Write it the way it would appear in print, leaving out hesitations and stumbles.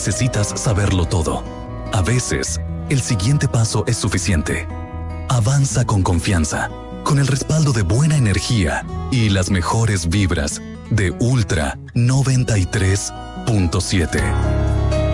necesitas saberlo todo. A veces, el siguiente paso es suficiente. Avanza con confianza, con el respaldo de buena energía y las mejores vibras de Ultra 93.7.